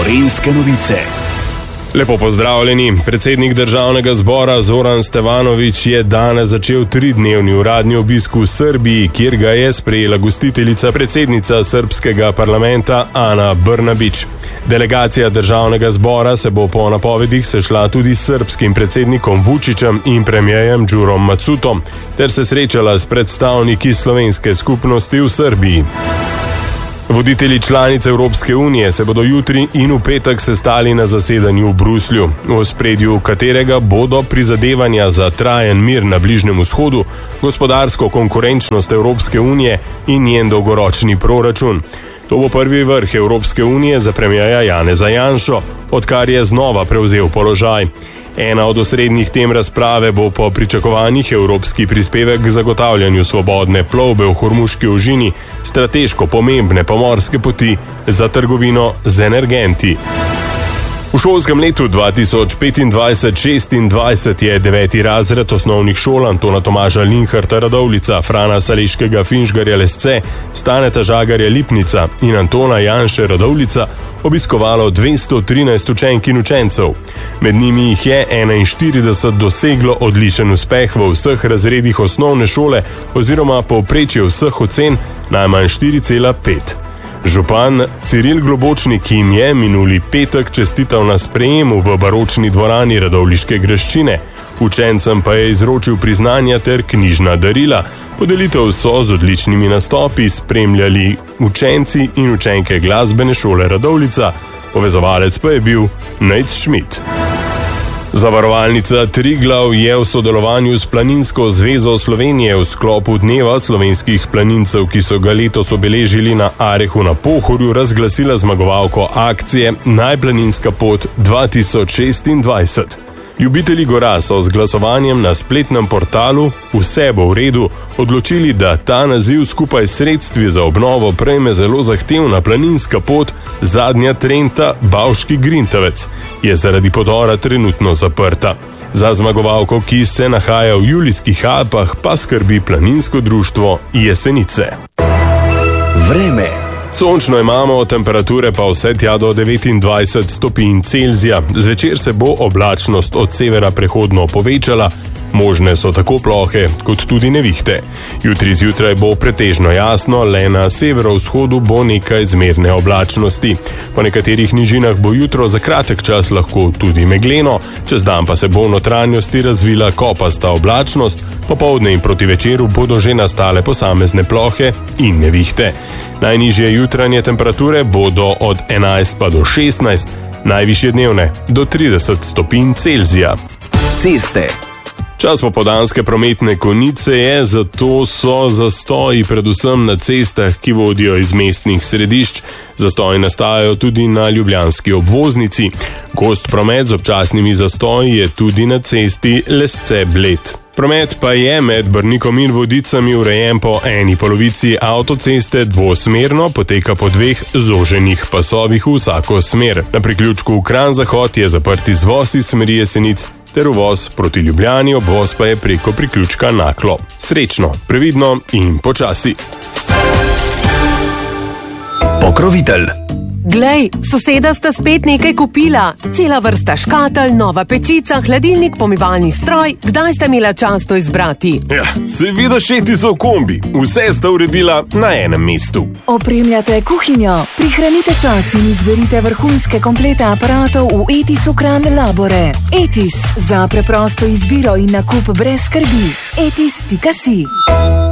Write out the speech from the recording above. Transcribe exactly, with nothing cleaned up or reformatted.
Gorenjske novice. Lepo pozdravljeni. Predsednik državnega zbora Zoran Stevanović je danes začel tridnevni uradni obisk v Srbiji, kjer ga je sprejela gostiteljica predsednica srbskega parlamenta Ana Brnabić. Delegacija državnega zbora se bo po napovedih sešla tudi s srbskim predsednikom Vučićem in premijerjem Đurom Macutom, ter se srečala s predstavniki slovenske skupnosti v Srbiji. Voditelji članic Evropske unije se bodo jutri in v petek sestali na zasedanju v Bruslju, v ospredju katerega bodo prizadevanja za trajen mir na Bližnjem vzhodu, gospodarsko konkurenčnost Evropske unije in njen dolgoročni proračun. To bo prvi vrh Evropske unije za premijerja Janeza Janšo, odkar je znova prevzel položaj. Ena od osrednjih tem razprave bo po pričakovanjih evropski prispevek k zagotavljanju svobodne plovbe v Hormuški ožini, strateško pomembne pomorske poti za trgovino z energenti. V šolskem letu dva tisoč petindvajset šestindvajset je deveti razred osnovnih šol Antona Tomaža Linharta Radovljica, Frana Saleškega Finžgarja Lesce, Staneta Žagarja Lipnica in Antona Janše Radovljica obiskovalo dvesto trinajst učenk in učencev. Med njimi jih je enainštirideset doseglo odličen uspeh v vseh razredih osnovne šole oziroma povprečje vseh ocen najmanj štiri cela pet. Župan Ciril Globočnik jim je minuli petek čestital na sprejemu v baročni dvorani Radovljiške graščine. Učencem pa je izročil priznanja ter knjižna darila. Podelitev so z odličnimi nastopi spremljali učenci in učenke glasbene šole Radovljica, povezovalec pa je bil Nejc Šmit. Zavarovalnica Triglav je v sodelovanju s Planinsko zvezo Slovenije v sklopu Dneva slovenskih planincev, ki so ga letos obeležili na Arehu na Pohorju, razglasila zmagovalko akcije Najplaninska pot dva tisoč šestindvajset. Ljubitelji gora so z glasovanjem na spletnem portalu Vse bo v redu odločili, da ta naziv skupaj s sredstvi za obnovo prejme zelo zahtevna planinska pot Zadnja Trenta Bavški Grintavec, je zaradi podora trenutno zaprta. Za zmagovalko, ki se nahaja v Julijskih Alpah, pa skrbi planinsko društvo Jesenice. Vreme. Sončno imamo, temperature pa vse tja do devetindvajset stopinj Celzija. Zvečer se bo oblačnost od severa prehodno povečala, možne so tako plohe kot tudi nevihte. Jutri zjutraj bo pretežno jasno, le na severovzhodu bo nekaj zmerne oblačnosti. Po nekaterih nižinah bo jutro za kratek čas lahko tudi megleno, čez dan pa se bo v notranjosti razvila kopasta oblačnost, popoldne in proti večeru bodo že nastale posamezne plohe in nevihte. Najnižje jutranje temperature bodo od enajst pa do šestnajst, najvišje dnevne do trideset stopinj Celzija. Ceste. Čas popoldanske prometne konice je, zato so zastoji predvsem na cestah, ki vodijo iz mestnih središč. Zastoji nastajajo tudi na ljubljanski obvoznici. Gost promet z občasnimi zastoji je tudi na cesti Lesce-Bled. Promet pa je med Brnikom in Vodicami urejen po eni polovici avtoceste dvosmerno, poteka po dveh zoženih pasovih v vsako smer. Na priključku v Kranj-Zahod je zaprt izvoz iz smeri Jesenic ter uvoz proti Ljubljani, obvoz pa je preko priključka Naklo. Srečno, previdno in počasi. Pokrovitelj. Glej, soseda sta spet nekaj kupila. Cela vrsta škatel, nova pečica, hladilnik, pomivalni stroj. Kdaj sta imela čas to izbrati? Ja, seveda šeti so v kombi. Vse sta uredila na enem mestu. Opremljate kuhinjo, prihranite čas in izberite vrhunske komplete aparatov v Etisu Kranj Labore. Etis, za preprosto izbiro in nakup brez skrbi. etis pika si.